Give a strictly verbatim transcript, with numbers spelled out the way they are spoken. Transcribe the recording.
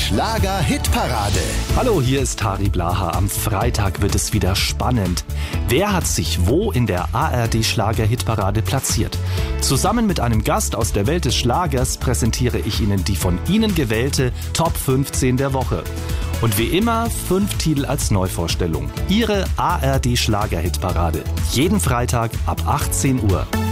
Schlager-Hitparade. Hallo, hier ist Harry Blaha. Am Freitag wird es wieder spannend. Wer hat sich wo in der A R D-Schlager-Hitparade platziert? Zusammen mit einem Gast aus der Welt des Schlagers präsentiere ich Ihnen die von Ihnen gewählte Top fünfzehn der Woche. Und wie immer fünf Titel als Neuvorstellung. Ihre A R D-Schlager-Hitparade. Jeden Freitag ab achtzehn Uhr.